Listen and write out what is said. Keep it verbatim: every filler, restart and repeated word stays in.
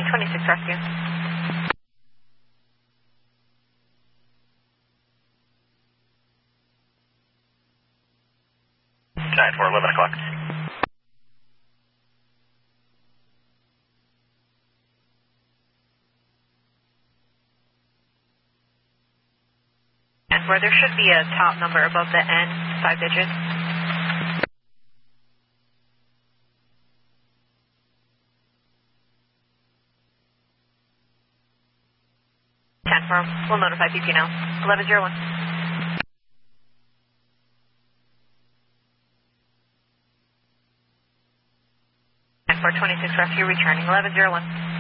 twenty-six Rescue. nine four, eleven o'clock. And where there should be a top number above the N, five digits. ten four, we'll notify P P now. eleven zero one. ten four, twenty-six Rescue returning, eleven zero one.